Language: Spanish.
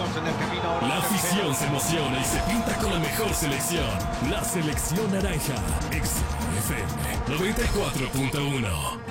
La afición se emociona y se pinta con la mejor selección. La selección naranja. XFM 94.1.